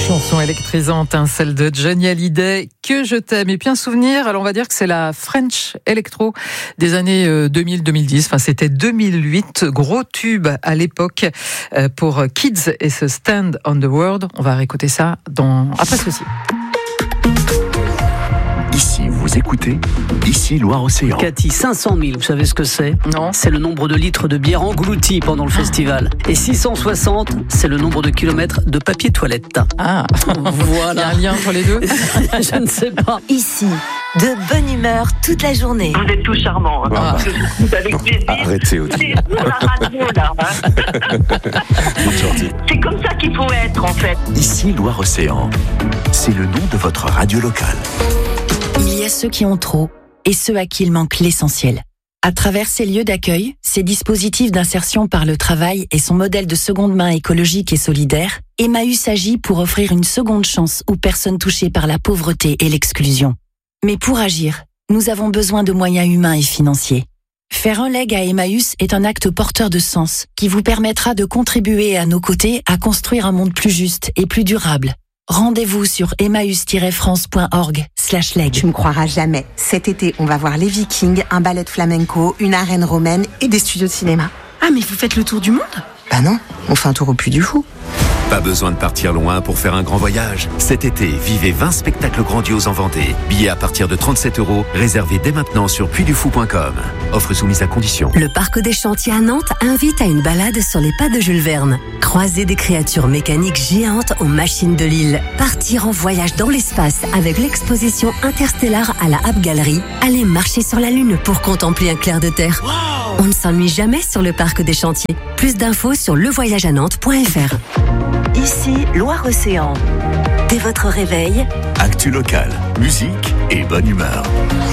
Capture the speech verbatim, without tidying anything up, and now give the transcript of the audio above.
Chanson électrisante, hein, celle de Johnny Hallyday, que je t'aime. Et puis un souvenir, alors on va dire que c'est la French Electro des années deux mille deux mille dix. Enfin, c'était deux mille huit, gros tube à l'époque pour Kids et ce Stand on the World. On va réécouter ça dans après ceci. Ici, vous écoutez Ici Loire-Océan. Cathy, cinq cent mille, vous savez ce que c'est ? Non. C'est le nombre de litres de bière engloutis pendant le festival. Et six cent soixante, c'est le nombre de kilomètres de papier toilette. Ah, voilà. Il y a un lien entre les deux ? Je ne sais pas. Ici, de bonne humeur toute la journée. Vous êtes tous charmants. Hein. Ah. Vous avez plaisir. Arrêtez, Audrey. C'est pour la radio, là. Hein. C'est comme ça qu'il faut être, en fait. Ici Loire-Océan. C'est le nom de votre radio locale. Il y a ceux qui ont trop et ceux à qui il manque l'essentiel. À travers ces lieux d'accueil, ces dispositifs d'insertion par le travail et son modèle de seconde main écologique et solidaire, Emmaüs agit pour offrir une seconde chance aux personnes touchées par la pauvreté et l'exclusion. Mais pour agir, nous avons besoin de moyens humains et financiers. Faire un leg à Emmaüs est un acte porteur de sens qui vous permettra de contribuer à nos côtés à construire un monde plus juste et plus durable. Rendez-vous sur emmaüs tiret france point org slash leg. Tu me croiras jamais. Cet été, on va voir les Vikings, un ballet de flamenco, une arène romaine et des studios de cinéma. Ah, mais vous faites le tour du monde ? Bah non, on fait un tour au Puy du Fou. Pas besoin de partir loin pour faire un grand voyage. Cet été, vivez vingt spectacles grandioses en Vendée. Billets à partir de trente-sept euros, réservés dès maintenant sur puy du fou point com. Offre soumise à condition. Le Parc des Chantiers à Nantes invite à une balade sur les pas de Jules Verne. Croiser des créatures mécaniques géantes aux machines de l'île. Partir en voyage dans l'espace avec l'exposition interstellaire à la App Gallery. Aller marcher sur la Lune pour contempler un clair de terre. Wow. On ne s'ennuie jamais sur le Parc des Chantiers. Plus d'infos sur le voyage à nantes point f r. Ici, Loire-Océan. Dès votre réveil, Actu locale, musique et bonne humeur.